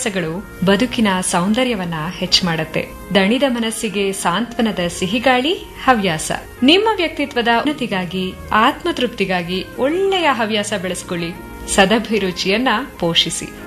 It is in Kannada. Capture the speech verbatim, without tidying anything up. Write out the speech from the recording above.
ಹವ್ಯಾಸಗಳು ಬದುಕಿನ ಸೌಂದರ್ಯವನ್ನ ಹೆಚ್ಚು ಮಾಡುತ್ತೆ. ದಣಿದ ಮನಸ್ಸಿಗೆ ಸಾಂತ್ವನದ ಸಿಹಿಗಾಳಿ ಹವ್ಯಾಸ. ನಿಮ್ಮ ವ್ಯಕ್ತಿತ್ವದ ಉನ್ನತಿಗಾಗಿ, ಆತ್ಮತೃಪ್ತಿಗಾಗಿ ಒಳ್ಳೆಯ ಹವ್ಯಾಸ ಬೆಳೆಸಿಕೊಳ್ಳಿ. ಸದಭಿರುಚಿಯನ್ನ ಪೋಷಿಸಿ.